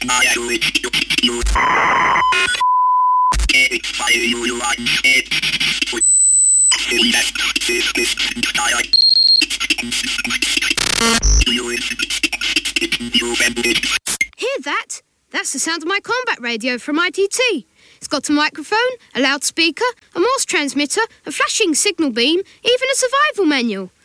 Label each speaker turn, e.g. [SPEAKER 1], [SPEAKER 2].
[SPEAKER 1] Hear that? That's the sound of my combat radio from ITT. It's got a microphone, a loudspeaker, a Morse transmitter, a flashing signal beam, even a survival manual.